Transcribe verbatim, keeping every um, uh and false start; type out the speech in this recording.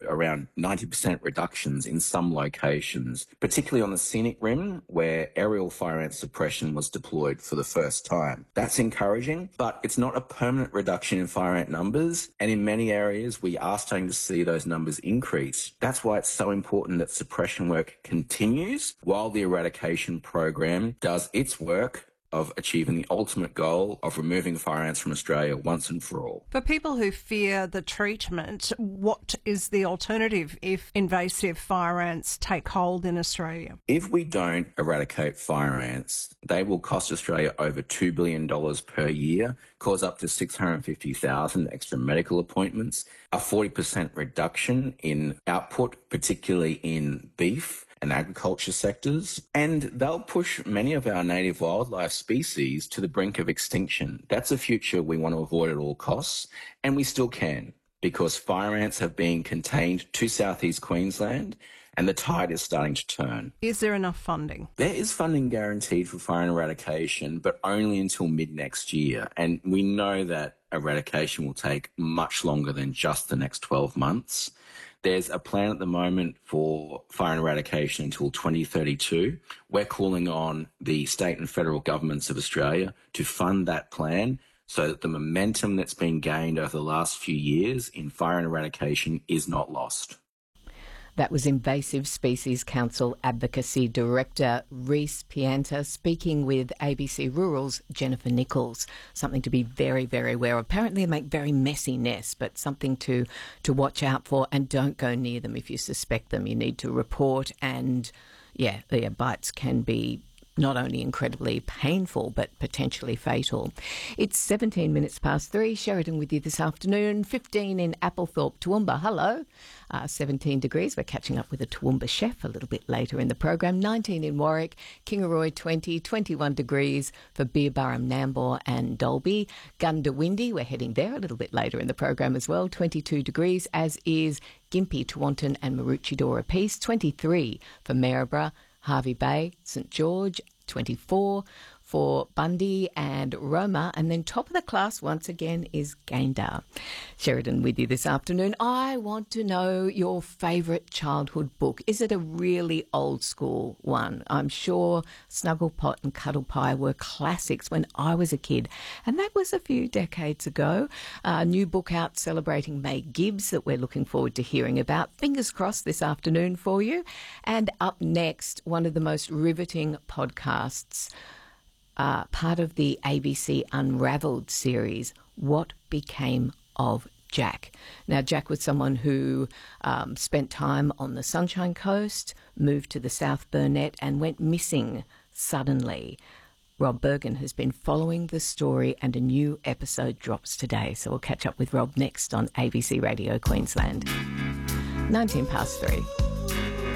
around ninety percent reductions in some locations, particularly on the scenic rim where aerial fire ant suppression was deployed for the first time. That's encouraging, but it's not a permanent reduction in fire ant numbers, and in many areas we are starting to see those numbers increase. That's why it's so important that suppression work continues while the eradication program does its work of achieving the ultimate goal of removing fire ants from Australia once and for all. For people who fear the treatment, what is the alternative if invasive fire ants take hold in Australia? If we don't eradicate fire ants, they will cost Australia over two billion dollars per year, cause up to six hundred fifty thousand extra medical appointments, a forty percent reduction in output, particularly in beef and agriculture sectors, and they'll push many of our native wildlife species to the brink of extinction. That's a future we want to avoid at all costs, and we still can, because fire ants have been contained to southeast Queensland and the tide is starting to turn. Is there enough funding? There is funding guaranteed for fire eradication, but only until mid-next year, and we know that eradication will take much longer than just the next twelve months. There's a plan at the moment for fire and eradication until twenty thirty-two. We're calling on the state and federal governments of Australia to fund that plan so that the momentum that's been gained over the last few years in fire and eradication is not lost. That was Invasive Species Council Advocacy Director Rhys Pianta speaking with A B C Rural's Jennifer Nichols. Something to be very, very aware of. Apparently they make very messy nests, but something to, to watch out for, and don't go near them if you suspect them. You need to report, and yeah, the bites can be not only incredibly painful, but potentially fatal. It's seventeen minutes past three. Sheridan with you this afternoon. fifteen in Applethorpe, Toowoomba. Hello. Uh, seventeen degrees. We're catching up with a Toowoomba chef a little bit later in the program. nineteen in Warwick. Kingaroy, twenty. twenty-one degrees for Beerburrum, Nambour and Dalby. Gundawindi, we're heading there a little bit later in the program as well. twenty-two degrees, as is Gympie, Tewantin and Maroochydore apiece. twenty-three for Maryborough, Hervey Bay, St George, twenty-four for Bundy and Roma, and then top of the class once again is Gayndah. Sheridan with you this afternoon. I want to know your favourite childhood book. Is it a really old school one? I'm sure Snugglepot and Cuddle Pie were classics when I was a kid, and that was a few decades ago. A new book out celebrating May Gibbs that we're looking forward to hearing about. Fingers crossed this afternoon for you. And up next, one of the most riveting podcasts, Uh, part of the A B C Unravelled series, What Became of Jack. Now, Jack was someone who um, spent time on the Sunshine Coast, moved to the South Burnett and went missing suddenly. Rob Bergen has been following the story, and a new episode drops today. So we'll catch up with Rob next on A B C Radio Queensland. nineteen past three.